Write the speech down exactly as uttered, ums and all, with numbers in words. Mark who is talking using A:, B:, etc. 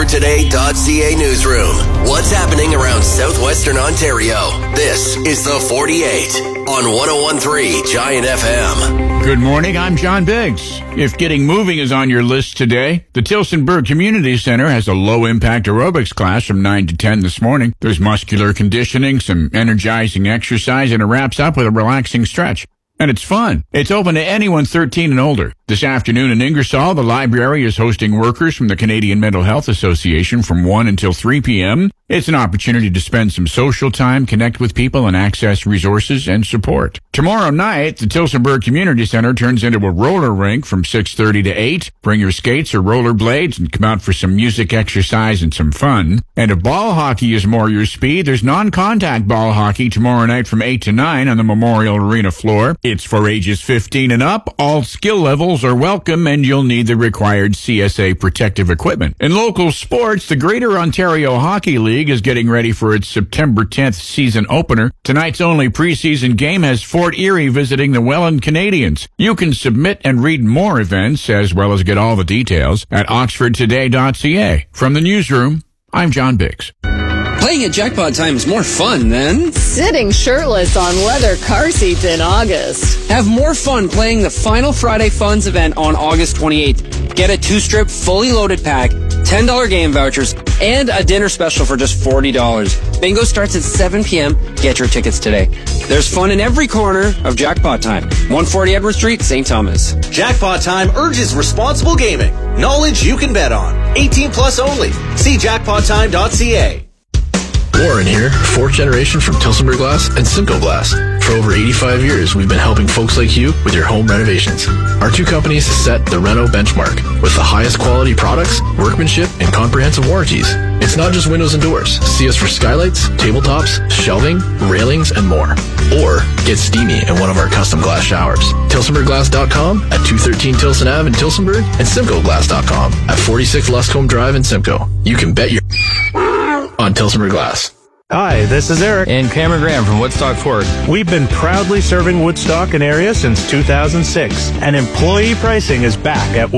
A: Oxford Today dot C A newsroom. What's happening around southwestern Ontario? This is the forty-eight on one oh one point three Giant F M.
B: Good morning, I'm John Biggs. If getting moving is on your list today, the Tillsonburg Community Center has a low-impact aerobics class from nine to ten this morning. There's muscular conditioning, some energizing exercise, and it wraps up with a relaxing stretch. And it's fun. It's open to anyone thirteen and older. This afternoon in Ingersoll, the library is hosting workers from the Canadian Mental Health Association from one until three p.m. It's an opportunity to spend some social time, connect with people, and access resources and support. Tomorrow night, the Tillsonburg Community Center turns into a roller rink from six thirty to eight. Bring your skates or roller blades and come out for some music, exercise, and some fun. And if ball hockey is more your speed, there's non-contact ball hockey tomorrow night from eight to nine on the Memorial Arena floor. It's for ages fifteen and up. All skill levels are welcome, and you'll need the required C S A protective equipment. In local sports, the Greater Ontario Hockey League is getting ready for its September tenth season opener. Tonight's only preseason game has Fort Erie visiting the Welland Canadians. You can submit and read more events, as well as get all the details, at Oxford Today dot C A. From the newsroom, I'm John Biggs.
C: Playing at Jackpot Time is more fun than
D: sitting shirtless on leather car seats in August.
C: Have more fun playing the final Friday Funds event on August twenty-eighth. Get a two-strip, fully loaded pack, ten dollars game vouchers, and a dinner special for just forty dollars. Bingo starts at seven p.m. Get your tickets today. There's fun in every corner of Jackpot Time. one forty Edward Street, Saint Thomas.
E: Jackpot Time urges responsible gaming. Knowledge you can bet on. eighteen plus only. See jackpot time dot c a.
F: Warren here, fourth generation from Tillsonburg Glass and Simcoe Glass. For over eighty-five years, we've been helping folks like you with your home renovations. Our two companies set the Reno benchmark with the highest quality products, workmanship, and comprehensive warranties. It's not just windows and doors. See us for skylights, tabletops, shelving, railings, and more. Or get steamy in one of our custom glass showers. Tillsonburg Glass dot com at two thirteen Tilson Avenue in Tillsonburg and Simcoe Glass dot com at forty-six Luscombe Drive in Simcoe. You can bet your on Tillsonburg Glass.
G: Hi, this is Eric
H: and Cameron Graham from Woodstock Ford.
G: We've been proudly serving Woodstock and area since two thousand six, and employee pricing is back at